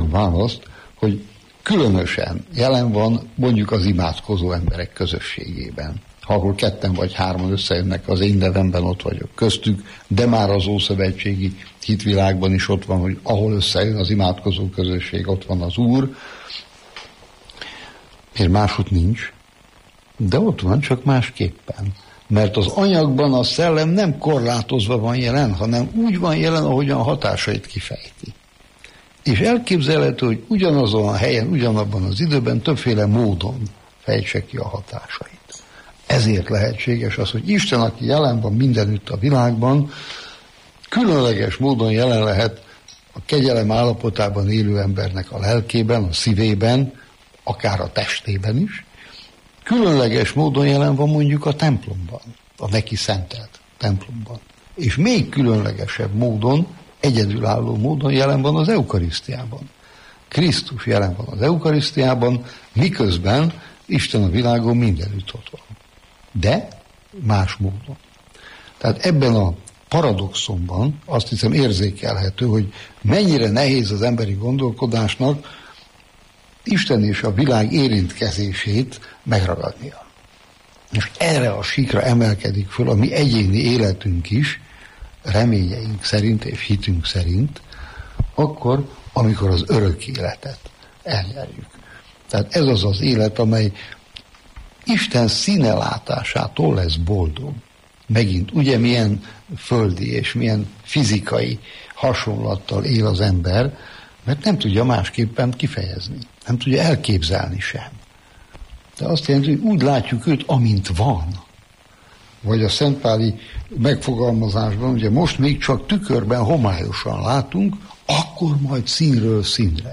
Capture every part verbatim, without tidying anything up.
választ, hogy különösen jelen van mondjuk az imádkozó emberek közösségében. Ha ahol ketten vagy hárman összejönnek, az én nevemben ott vagyok köztük, de már az ószövetségi hitvilágban is ott van, hogy ahol összejön az imádkozó közösség, ott van az Úr. Miért máshogy nincs? De ott van, csak másképpen. Mert az anyagban a szellem nem korlátozva van jelen, hanem úgy van jelen, ahogyan a hatásait kifejti. És elképzelhető, hogy ugyanazon a helyen, ugyanabban az időben többféle módon fejtse ki a hatásait. Ezért lehetséges az, hogy Isten, aki jelen van mindenütt a világban, különleges módon jelen lehet a kegyelem állapotában élő embernek a lelkében, a szívében, akár a testében is. Különleges módon jelen van mondjuk a templomban, a neki szentelt templomban. És még különlegesebb módon, egyedülálló módon jelen van az eukarisztiában. Krisztus jelen van az eukarisztiában, miközben Isten a világon mindenütt ott van. De más módon. Tehát ebben a paradoxonban azt hiszem érzékelhető, hogy mennyire nehéz az emberi gondolkodásnak Isten és a világ érintkezését megragadnia. És erre a síkra emelkedik föl a mi egyéni életünk is, reményeink szerint és hitünk szerint, akkor, amikor az örök életet elnyerjük. Tehát ez az az élet, amely Isten színelátásától lesz boldog. Megint, ugye milyen földi és milyen fizikai hasonlattal él az ember, mert nem tudja másképpen kifejezni. Nem tudja elképzelni sem. De azt jelenti, hogy úgy látjuk őt, amint van. Vagy a szentpáli megfogalmazásban, ugye most még csak tükörben homályosan látunk, akkor majd színről színre.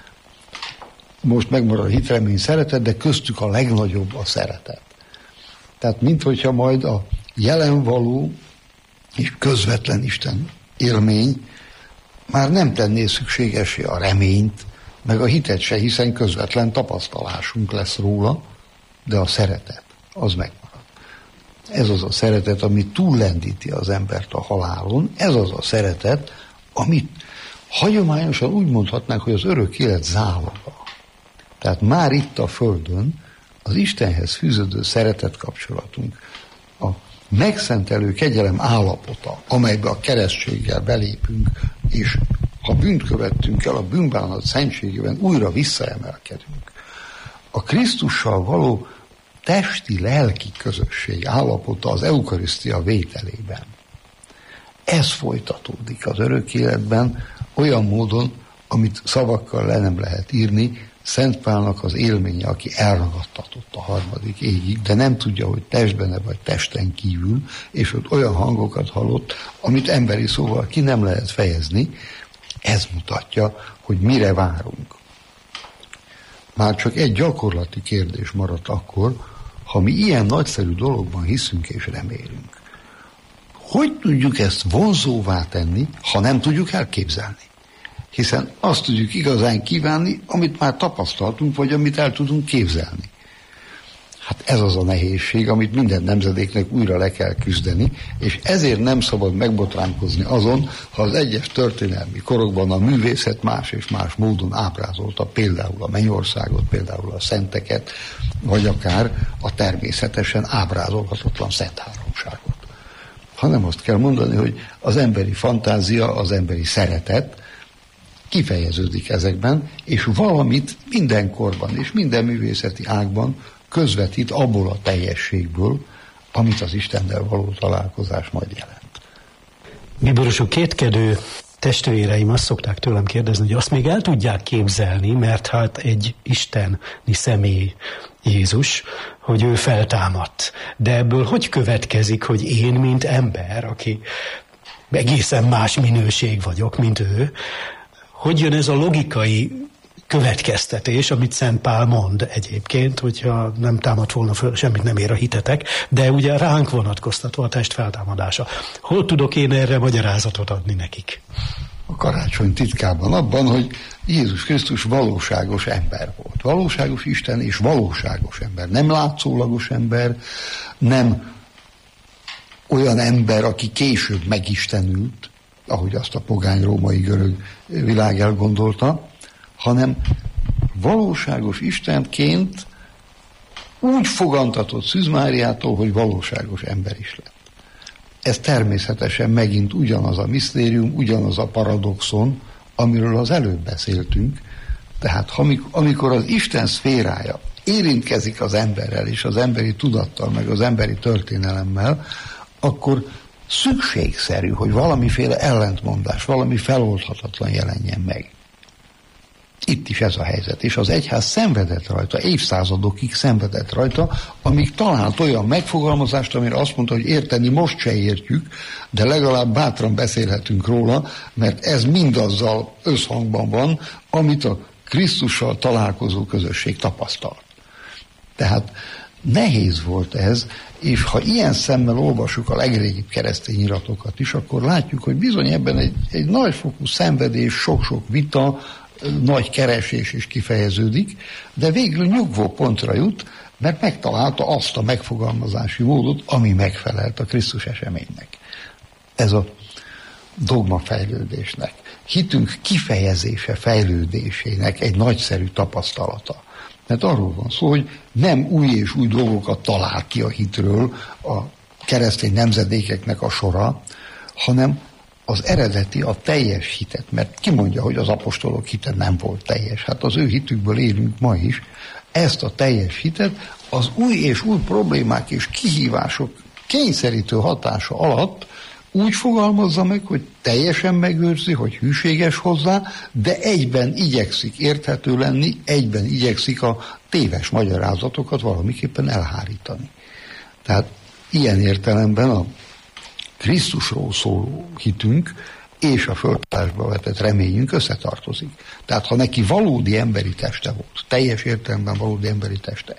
Most megmarad a hitremény, szeretet, de köztük a legnagyobb a szeretet. Tehát minthogyha majd a jelen való és közvetlen Isten élmény már nem tenné szükségessé a reményt, meg a hitet se, hiszen közvetlen tapasztalásunk lesz róla, de a szeretet, az megmarad. Ez az a szeretet, ami túllendíti az embert a halálon, ez az a szeretet, amit hagyományosan úgy mondhatnánk, hogy az örök élet záloga. Tehát már itt a Földön az Istenhez fűződő szeretet kapcsolatunk, a megszentelő kegyelem állapota, amelybe a keresztséggel belépünk, és ha bűnt követtünk el, a bűnbánat szentségében újra visszaemelkedünk. A Krisztussal való testi-lelki közösség állapota az eukarisztia vételében. Ez folytatódik az örök életben olyan módon, amit szavakkal le nem lehet írni, Szent Pálnak az élménye, aki elragadtatott a harmadik égig, de nem tudja, hogy testben-e vagy testen kívül, és ott olyan hangokat hallott, amit emberi szóval ki nem lehet fejezni. Ez mutatja, hogy mire várunk. Már csak egy gyakorlati kérdés maradt akkor, ha mi ilyen nagyszerű dologban hiszünk és remélünk. Hogy tudjuk ezt vonzóvá tenni, ha nem tudjuk elképzelni? Hiszen azt tudjuk igazán kívánni, amit már tapasztaltunk, vagy amit el tudunk képzelni. Hát ez az a nehézség, amit minden nemzedéknek újra le kell küzdeni, és ezért nem szabad megbotránkozni azon, ha az egyes történelmi korokban a művészet más és más módon ábrázolta például a mennyországot, például a szenteket, vagy akár a természetesen ábrázolhatatlan szent háromságot. Hanem azt kell mondani, hogy az emberi fantázia, az emberi szeretet kifejeződik ezekben, és valamit mindenkorban és minden művészeti ágban közvetít abból a teljességből, amit az Istennel való találkozás majd jelent. Bíborosok, kétkedő testvéreim azt szokták tőlem kérdezni, hogy azt még el tudják képzelni, mert hát egy isteni személy Jézus, hogy ő feltámadt. De ebből hogy következik, hogy én, mint ember, aki egészen más minőség vagyok, mint ő, hogy jön ez a logikai következtetés, amit Szent Pál mond egyébként, hogyha nem támad volna föl, semmit nem ér a hitetek, de ugye ránk vonatkoztatva a test feltámadása. Hol tudok én erre magyarázatot adni nekik? A karácsony titkában abban, hogy Jézus Krisztus valóságos ember volt. Valóságos Isten és valóságos ember. Nem látszólagos ember, nem olyan ember, aki később megistenült, ahogy azt a pogány római görög világ elgondolta, hanem valóságos Istenként úgy fogantatott Szűz Máriától, hogy valóságos ember is lett. Ez természetesen megint ugyanaz a misztérium, ugyanaz a paradoxon, amiről az előbb beszéltünk. Tehát amikor az Isten szférája érintkezik az emberrel és az emberi tudattal, meg az emberi történelemmel, akkor szükségszerű, hogy valamiféle ellentmondás, valami feloldhatatlan jelenjen meg. Itt is ez a helyzet, és az egyház szenvedett rajta, évszázadokig szenvedett rajta, amíg talált olyan megfogalmazást, amire azt mondta, hogy érteni most se értjük, de legalább bátran beszélhetünk róla, mert ez mindazzal összhangban van, amit a Krisztussal találkozó közösség tapasztalt. Tehát nehéz volt ez, és ha ilyen szemmel olvassuk a legrégibb keresztény iratokat is, akkor látjuk, hogy bizony ebben egy, egy nagyfokú szenvedés, sok-sok vita, nagy keresés is kifejeződik, de végül nyugvó pontra jut, mert megtalálta azt a megfogalmazási módot, ami megfelelt a Krisztus eseménynek. Ez a dogma fejlődésnek, hitünk kifejezése fejlődésének egy nagyszerű tapasztalata. Mert arról van szó, hogy nem új és új dolgokat talál ki a hitről a keresztény nemzedékeknek a sora, hanem az eredeti, a teljes hitet, mert ki mondja, hogy az apostolok hite nem volt teljes. Hát az ő hitükből élünk ma is. Ezt a teljes hitet az új és új problémák és kihívások kényszerítő hatása alatt úgy fogalmazza meg, hogy teljesen megőrzi, hogy hűséges hozzá, de egyben igyekszik érthető lenni, egyben igyekszik a téves magyarázatokat valamiképpen elhárítani. Tehát ilyen értelemben a Krisztusról szóló hitünk és a földtársba vetett reményünk összetartozik. Tehát ha neki valódi emberi teste volt, teljes értelemben valódi emberi teste,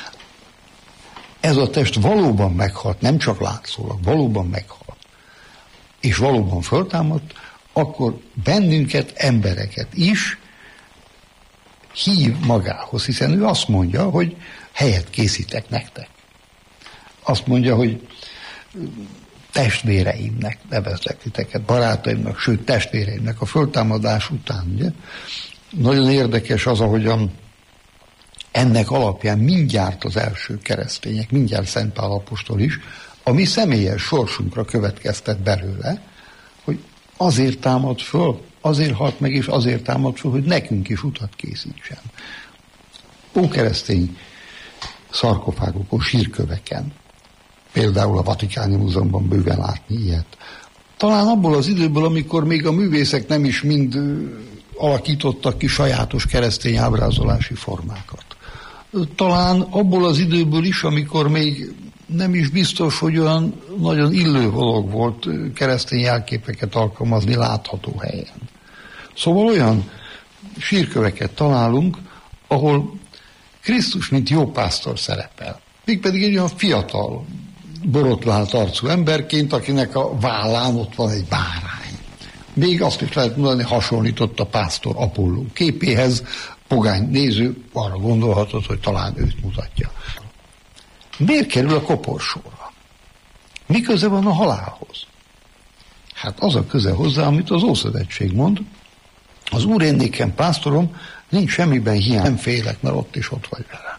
ez a test valóban meghalt, nem csak látszólag, valóban meghalt, és valóban föltámadt, akkor bennünket, embereket is hív magához, hiszen ő azt mondja, hogy helyet készítek nektek. Azt mondja, hogy testvéreimnek nevezlek titeket, barátaimnak, sőt testvéreimnek a föltámadás után. Ugye? Nagyon érdekes az, ahogyan ennek alapján mindjárt az első keresztények, mindjárt Szent Pál apostol is, a mi személyes sorsunkra következtet belőle, hogy azért támad föl, azért halt meg, és azért támad föl, hogy nekünk is utat készítsen. Ókeresztény szarkofágokon, sírköveken, például a Vatikáni Múzeumban bőven látni ilyet. Talán abból az időből, amikor még a művészek nem is mind alakítottak ki sajátos keresztény ábrázolási formákat. Talán abból az időből is, amikor még nem is biztos, hogy olyan nagyon illő dolog volt keresztény jelképeket alkalmazni látható helyen. Szóval olyan sírköveket találunk, ahol Krisztus, mint jó pásztor szerepel. Mégpedig egy olyan fiatal, borotvált arcú emberként, akinek a vállán ott van egy bárány. Még azt is lehet mondani, hasonlított a pásztor Apolló képéhez, pogány néző arra gondolhatott, hogy talán őt mutatja. Miért kerül a koporsóra? Mi köze van a halálhoz? Hát az a köze hozzá, amit az Ószövetség mond. Az Úr én nékem pásztorom, nincs semmiben hiány, nem félek, mert ott is ott vagy velem.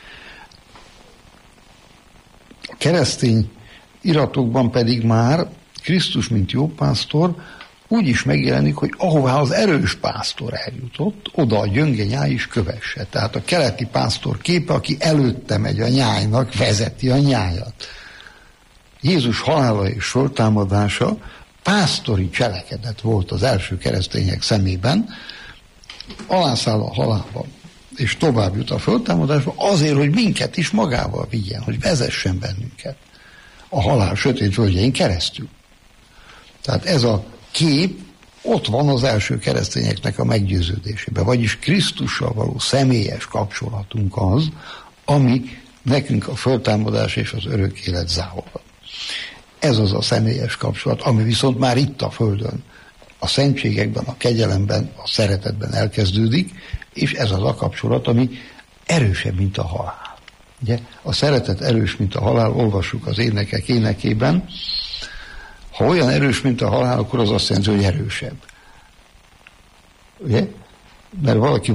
A keresztény iratokban pedig már Krisztus, mint jó pásztor, úgy is megjelenik, hogy ahová az erős pásztor eljutott, oda a gyönge nyáj is kövesse. Tehát a keleti pásztor képe, aki előtte megy a nyájnak, vezeti a nyájat. Jézus halála és föltámadása pásztori cselekedet volt az első keresztények szemében, alászáll a halálba, és tovább jut a föltámadásba, azért, hogy minket is magával vigyen, hogy vezessen bennünket a halál sötét völgyein keresztül. Tehát ez a kép ott van az első keresztényeknek a meggyőződésében, vagyis Krisztussal való személyes kapcsolatunk az, ami nekünk a föltámadás és az örök élet záloga. Ez az a személyes kapcsolat, ami viszont már itt a Földön, a szentségekben, a kegyelemben, a szeretetben elkezdődik, és ez az a kapcsolat, ami erősebb, mint a halál. Ugye? A szeretet erős, mint a halál, olvassuk az énekek énekében. Ha olyan erős, mint a halál, akkor az azt jelenti, hogy erősebb. Ugye? Mert valaki